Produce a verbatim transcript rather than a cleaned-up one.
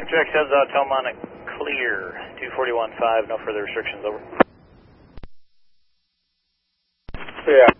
Check heads out, Telmonic clear, two forty-one point five, no further restrictions, over. Yeah.